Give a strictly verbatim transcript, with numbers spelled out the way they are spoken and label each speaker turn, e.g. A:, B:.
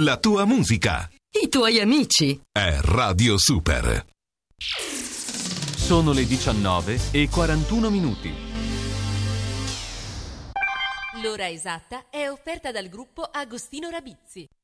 A: la tua musica.
B: I tuoi amici.
A: È Radio Super.
C: Sono le diciannove e quarantuno minuti.
D: L'ora esatta è offerta dal gruppo Agostino Rabizzi.